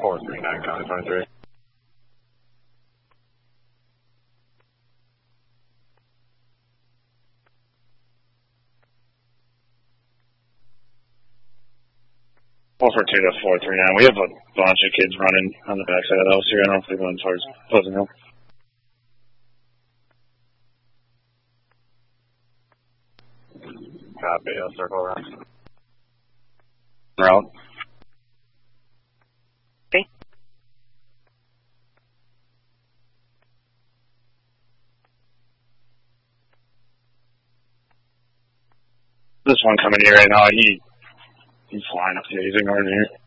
439, county 23. For 2 to 439. We have a bunch of kids running on the backside of those here. I don't know if they're going towards Pleasant Hill. Copy, I'll circle around. Route. Okay. This one coming here right now, he's flying up here. He's ignoring me here.